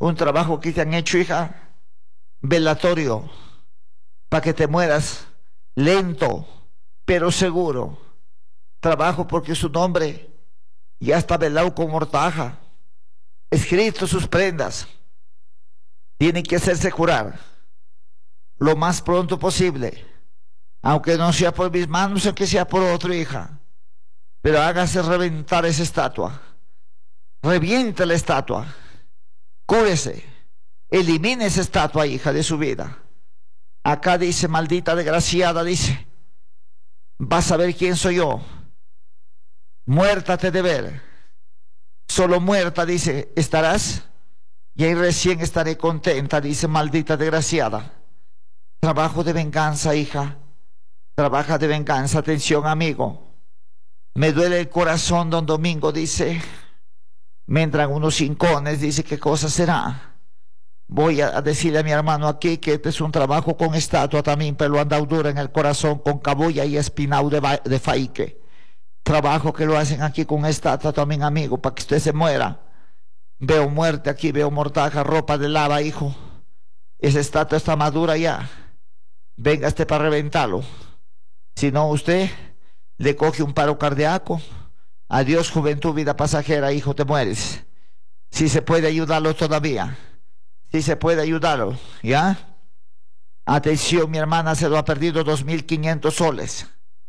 Un trabajo que te han hecho, hija, velatorio, para que te mueras lento, pero seguro. Trabajo porque su nombre ya está velado con mortaja, escrito sus prendas. Tiene que hacerse curar lo más pronto posible, aunque no sea por mis manos, aunque sea por otro, hija. Pero hágase reventar esa estatua. Reviente la estatua. Cúrese. Elimine esa estatua, hija, de su vida. Acá dice, maldita desgraciada, dice, vas a ver quién soy yo. Muerta te de ver. Solo muerta, dice, estarás. Y ahí recién estaré contenta, dice, maldita desgraciada. Trabajo de venganza, hija. Trabaja de venganza. Atención, amigo. Me duele el corazón, don Domingo, dice. Me entran unos hincones, dice, ¿qué cosa será? Voy a decirle a mi hermano aquí que este es un trabajo con estatua también, pero andado duro en el corazón, con cabulla y espinao de faique. Trabajo que lo hacen aquí con estatua también, amigo, para que usted se muera. Veo muerte aquí, veo mortaja, ropa de lava, hijo. Esa estatua está madura ya. Venga para reventarlo. Si no, usted le coge un paro cardíaco. Adiós, juventud, vida pasajera, hijo, te mueres. Si se puede ayudarlo todavía. Si se puede ayudarlo, ¿ya? Atención, mi hermana se lo ha perdido 2.500 soles.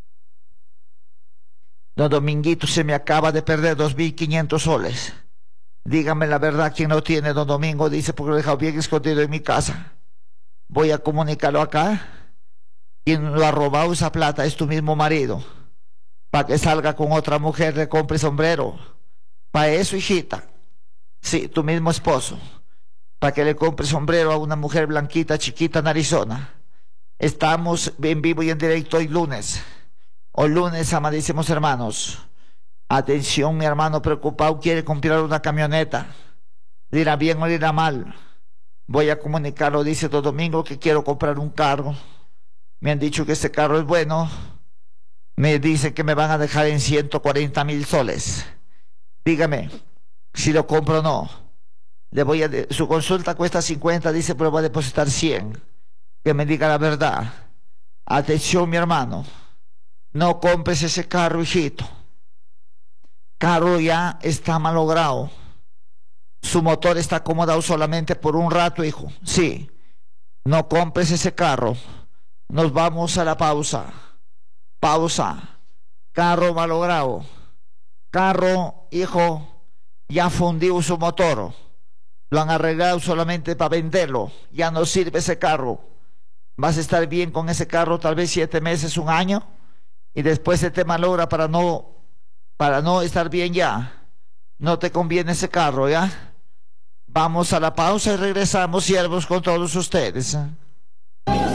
Don Dominguito se me acaba de perder 2.500 soles. Dígame la verdad, ¿quién lo tiene, don Domingo? Dice, porque lo he dejado bien escondido en mi casa. Voy a comunicarlo acá. Quien lo ha robado esa plata es tu mismo marido. Para que salga con otra mujer, le compre sombrero. Para eso, hijita. Sí, tu mismo esposo. Para que le compre sombrero a una mujer blanquita, chiquita, narizona. Estamos en vivo y en directo hoy lunes. Hoy lunes, amadísimos hermanos. Atención, mi hermano preocupado quiere comprar una camioneta. Le irá bien o le irá mal. Voy a comunicarlo, dice don Domingo, que quiero comprar un carro. Me han dicho que ese carro es bueno. Me dicen que me van a dejar en 140.000 soles. Dígame si lo compro o no. Le voy a su consulta cuesta 50, dice, pero voy a depositar 100. Que me diga la verdad. Atención, mi hermano. No compres ese carro, hijito. Carro ya está malogrado. Su motor está acomodado solamente por un rato, hijo. Sí. No compres ese carro. Nos vamos a la pausa. Pausa. Carro malogrado. Carro, hijo, ya fundió su motor. Lo han arreglado solamente para venderlo. Ya no sirve ese carro. Vas a estar bien con ese carro tal vez 7 meses, 1 año. Y después se te malogra para no estar bien ya. No te conviene ese carro, ¿ya? Vamos a la pausa y regresamos, siervos, con todos ustedes.